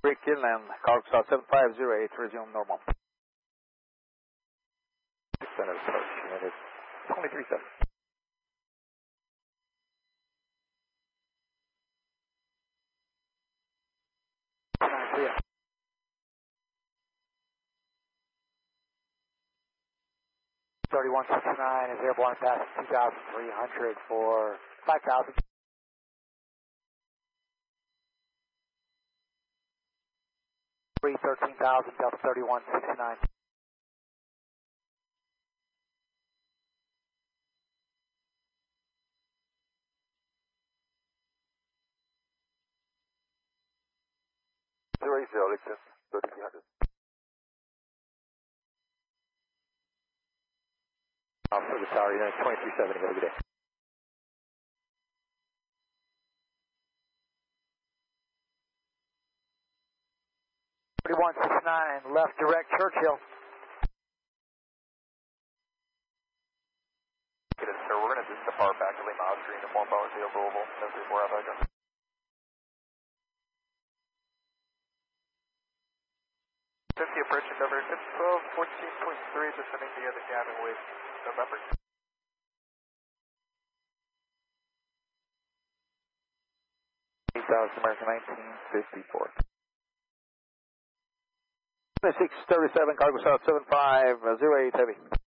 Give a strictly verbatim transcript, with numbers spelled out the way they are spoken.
Rick Inland, Cargo South seven five zero eight, resume normal. Center approach, unit twenty-three seven. Clear. thirty-one sixty-nine is airborne past two thousand three hundred for five thousand. three thirteen thousand, Delta thirty-one sixty-nine. zero eight zero, Dixon, thirty-three hundred. Alpha the tower, unit twenty-three seven, have a good day. thirty-one sixty-nine, left direct Churchill. Get it, sir. We're going to just depart back to Lima Oscar and inform Boeing Field Louisville, seven three four Alpha. fifty approaching over twelve fourteen point three, descending the other cabin with November. eight thousand American nineteen fifty-four. six thirty-seven, Cargo South seven five zero eight, heavy.